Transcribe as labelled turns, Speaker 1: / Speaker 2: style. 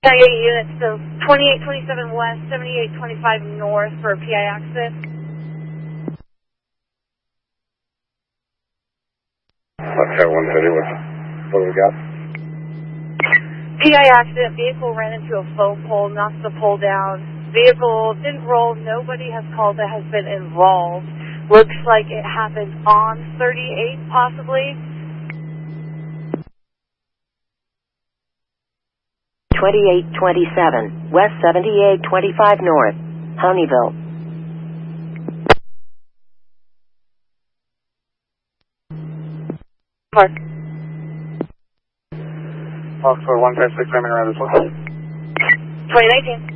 Speaker 1: Yeah, units, so 2827 west, 7825 north for a PI accident.
Speaker 2: Okay, 130, what do we got?
Speaker 1: PI accident, vehicle ran into a phone pole, knocked the pole down. Vehicle didn't roll, nobody has called that has been involved. Looks like it happened on 38, possibly.
Speaker 3: 2827, west 7825 north, Honeyville.
Speaker 1: Park.
Speaker 2: Fox 156, coming around as well.
Speaker 1: 2019.